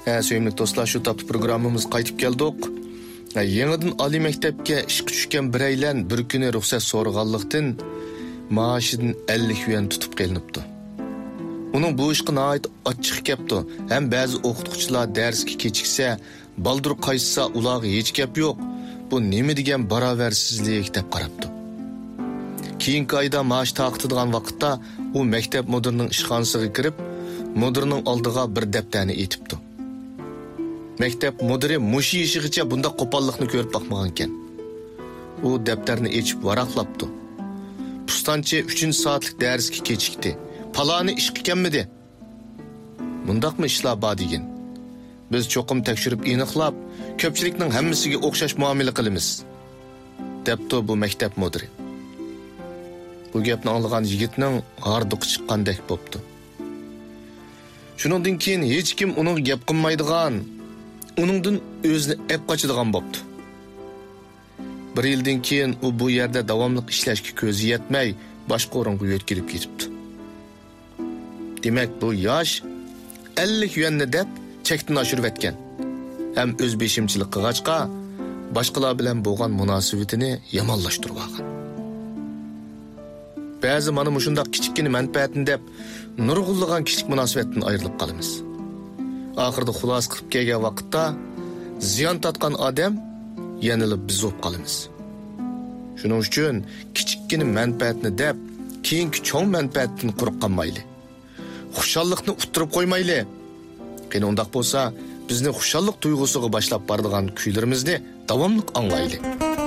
Söyümlük dostlar, şu taptı programımız qaytib keldik. Yenidən ali məktəbə işqi düşkən bireylen bir günü ruxsat sorğanlıqdan maaşıdan 50 yuan tutub qelinibdi. Onun bu işqi nəhayət açıq kepdi. Hem bazı oxutucular dərsga kechiksə, baldur qaysa ulağı heç gap yo'q. Bu nima degan barobarsizlik deb qarabdi. Keyingi ayda maaş taqtidigan vaqtda u maktab müdirining ishxonasiga kirib, müdirining oldiga bir daftarni etibdi. Maktab müdiri mushi ishigacha bunda qo'pollikni ko'rib boqmagan ekan. U daftarni ochib varaqlabdi. Pustanchi 3-soatlik darsga kechikdi. Palani ish qilganmidi? Bundaqmi ishlar bor degan. Biz cho'qim tekshirib aniqlab, ko'pchilikning hammasiga o'xshash muomala qilamiz, debdi bu maktab müdiri. Bu gapni anglagan yigitning g'ardiqi chiqqandek bo'pti. Shuningdan keyin hech kim uning gap qilmaydigan, uningdan o'zini ep qochadigan bo'pti. Bir yildan keyin u bu yerda davomli ishlashga ko'zi yetmay, boshqa o'ringa yo'tkilib ketibdi. Demak, bu yosh 50 yuanni deb chekdan oshirib etgan. Hem o'z beshimchilik qilg'achqa boshqalar bilan bo'lgan munosabatini yomonlashtirib olgan. Ba'zi mana shunday kichikgina manfaatni deb nurg'unlagan kichik munosabatdan ayrilib qolamiz. Oxirida xulos qilib kelgan vaqtda ziyon tatgan odam yanilib biz bo'lib qolamiz. Shuning uchun kichikgina manfaatni deb keyingi cho'ng manfaatdan quruq qolmayli. Xushalliqni uttirib qo'ymayli. Qani undaq bo'lsa, bizni xushalliq tuyg'usiga boshlab boradigan kuylarimizni davomli anglayli.